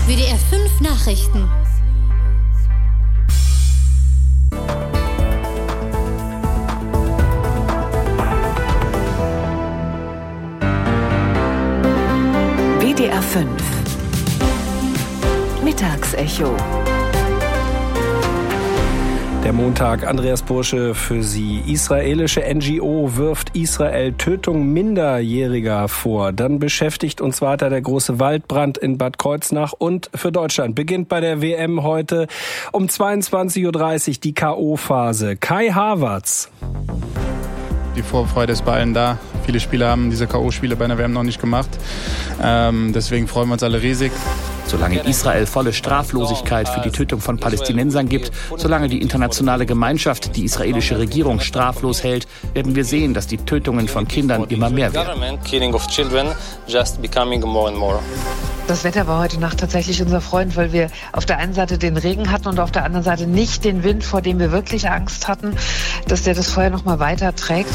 WDR 5 Nachrichten. WDR 5 Mittagsecho. Der Montag, Andreas Bursche für Sie. Israelische NGO wirft Israel Tötung Minderjähriger vor. Dann beschäftigt uns weiter der große Waldbrand in Bad Kreuznach. Und für Deutschland beginnt bei der WM heute um 22.30 Uhr die K.O.-Phase. Kai Havertz. Die Vorfreude ist bei allen da. Viele Spieler haben diese K.O.-Spiele bei einer WM noch nicht gemacht. Deswegen freuen wir uns alle riesig. Solange Israel volle Straflosigkeit für die Tötung von Palästinensern gibt, solange die internationale Gemeinschaft die israelische Regierung straflos hält, werden wir sehen, dass die Tötungen von Kindern immer mehr werden. Das Wetter war heute Nacht tatsächlich unser Freund, weil wir auf der einen Seite den Regen hatten und auf der anderen Seite nicht den Wind, vor dem wir wirklich Angst hatten, dass der das Feuer noch mal weiter trägt.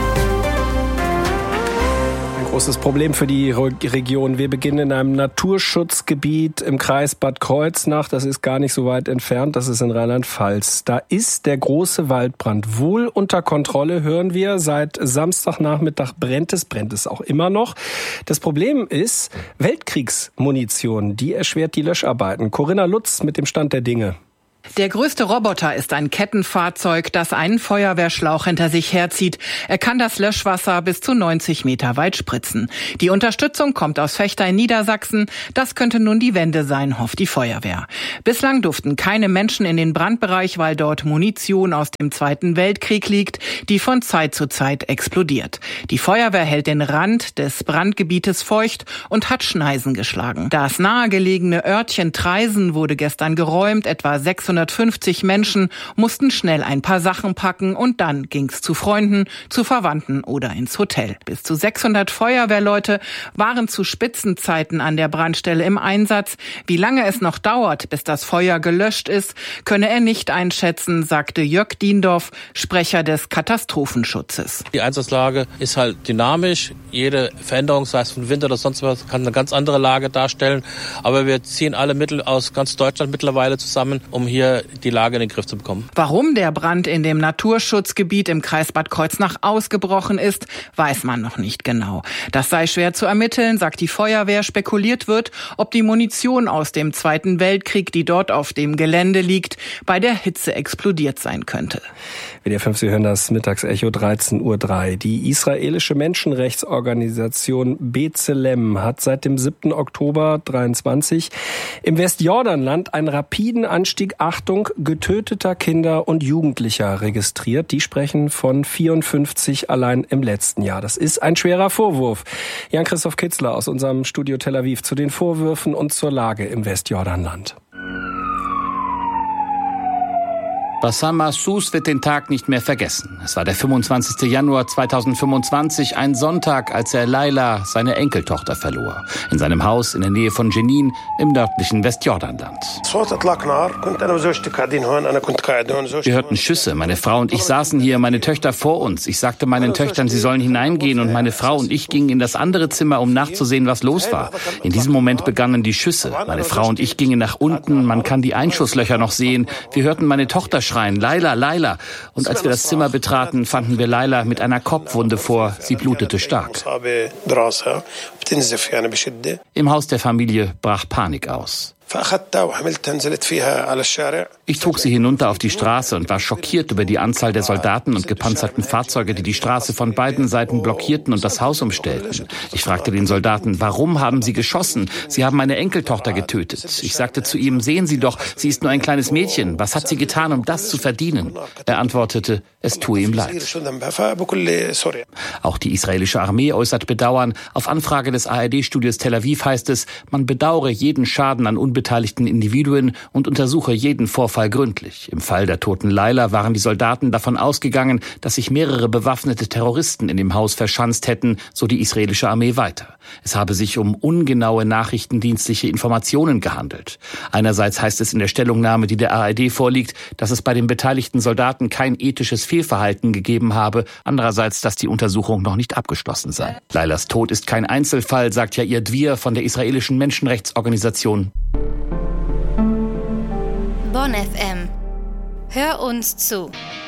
Großes Problem für die Region. Wir beginnen in einem Naturschutzgebiet im Kreis Bad Kreuznach. Das ist gar nicht so weit entfernt. Das ist in Rheinland-Pfalz. Da ist der große Waldbrand wohl unter Kontrolle, hören wir. Seit Samstagnachmittag brennt es auch immer noch. Das Problem ist Weltkriegsmunition. Die erschwert die Löscharbeiten. Corinna Lutz mit dem Stand der Dinge. Der größte Roboter ist ein Kettenfahrzeug, das einen Feuerwehrschlauch hinter sich herzieht. Er kann das Löschwasser bis zu 90 Meter weit spritzen. Die Unterstützung kommt aus Vechta in Niedersachsen. Das könnte nun die Wende sein, hofft die Feuerwehr. Bislang durften keine Menschen in den Brandbereich, weil dort Munition aus dem Zweiten Weltkrieg liegt, die von Zeit zu Zeit explodiert. Die Feuerwehr hält den Rand des Brandgebietes feucht und hat Schneisen geschlagen. Das nahegelegene Örtchen Treisen wurde gestern geräumt. Etwa 650 Menschen mussten schnell ein paar Sachen packen und dann ging's zu Freunden, zu Verwandten oder ins Hotel. Bis zu 600 Feuerwehrleute waren zu Spitzenzeiten an der Brandstelle im Einsatz. Wie lange es noch dauert, bis das Feuer gelöscht ist, könne er nicht einschätzen, sagte Jörg Diendorf, Sprecher des Katastrophenschutzes. Die Einsatzlage ist halt dynamisch. Jede Veränderung, sei es von Wind oder sonst was, kann eine ganz andere Lage darstellen. Aber wir ziehen alle Mittel aus ganz Deutschland mittlerweile zusammen, um hier die Lage in den Griff zu bekommen. Warum der Brand in dem Naturschutzgebiet im Kreis Bad Kreuznach ausgebrochen ist, weiß man noch nicht genau. Das sei schwer zu ermitteln, sagt die Feuerwehr. Spekuliert wird, ob die Munition aus dem Zweiten Weltkrieg, die dort auf dem Gelände liegt, bei der Hitze explodiert sein könnte. WDR 5, Sie hören das Mittagsecho 13.03 Uhr. Die israelische Menschenrechtsorganisation B'Tselem hat seit dem 7. Oktober 2023 im Westjordanland einen rapiden Anstieg, Achtung, getöteter Kinder und Jugendlicher registriert. Die sprechen von 54 allein im letzten Jahr. Das ist ein schwerer Vorwurf. Jan-Christoph Kitzler aus unserem Studio Tel Aviv zu den Vorwürfen und zur Lage im Westjordanland. Bassam Mahsous wird den Tag nicht mehr vergessen. Es war der 25. Januar 2025, ein Sonntag, als er Laila, seine Enkeltochter, verlor. In seinem Haus in der Nähe von Jenin im nördlichen Westjordanland. Wir hörten Schüsse. Meine Frau und ich saßen hier, meine Töchter vor uns. Ich sagte meinen Töchtern, sie sollen hineingehen, und meine Frau und ich gingen in das andere Zimmer, um nachzusehen, was los war. In diesem Moment begannen die Schüsse. Meine Frau und ich gingen nach unten. Man kann die Einschusslöcher noch sehen. Wir hörten meine Tochter schreien, Laila, Laila. Und als wir das Zimmer betraten, fanden wir Laila mit einer Kopfwunde vor. Sie blutete stark. Im Haus der Familie brach Panik aus. Ich trug sie hinunter auf die Straße und war schockiert über die Anzahl der Soldaten und gepanzerten Fahrzeuge, die die Straße von beiden Seiten blockierten und das Haus umstellten. Ich fragte den Soldaten, warum haben sie geschossen? Sie haben meine Enkeltochter getötet. Ich sagte zu ihm, sehen Sie doch, sie ist nur ein kleines Mädchen. Was hat sie getan, um das zu verdienen? Er antwortete, es tue ihm leid. Auch die israelische Armee äußert Bedauern. Auf Anfrage des ARD-Studios Tel Aviv heißt es, man bedauere jeden Schaden an unbeteiligten Individuen und untersuche jeden Vorfall gründlich. Im Fall der toten Laila waren die Soldaten davon ausgegangen, dass sich mehrere bewaffnete Terroristen in dem Haus verschanzt hätten, so die israelische Armee weiter. Es habe sich um ungenaue nachrichtendienstliche Informationen gehandelt. Einerseits heißt es in der Stellungnahme, die der ARD vorliegt, dass es bei den beteiligten Soldaten kein ethisches Fehlverhalten gegeben habe. Andererseits, dass die Untersuchung noch nicht abgeschlossen sei. Lailas Tod ist kein Einzelfall, sagt Yair Dvir von der israelischen Menschenrechtsorganisation. Bonn FM. Hör uns zu.